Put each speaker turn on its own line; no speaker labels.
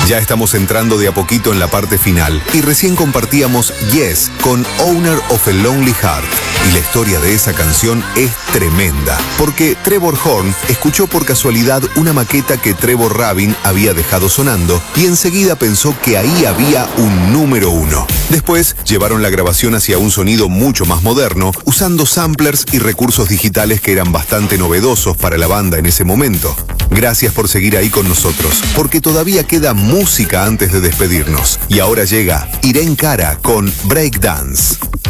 Ya estamos entrando de a poquito en la parte final y recién compartíamos Yes con Owner of a Lonely Heart. Y la historia de esa canción es tremenda, porque Trevor Horn escuchó por casualidad una maqueta que Trevor Rabin había dejado sonando y enseguida pensó que ahí había un número 1. Después llevaron la grabación hacia un sonido mucho más moderno, usando samplers y recursos digitales que eran bastante novedosos para la banda en ese momento. Gracias por seguir ahí con nosotros, porque todavía queda música antes de despedirnos. Y ahora llega Irene Cara con Breakdance.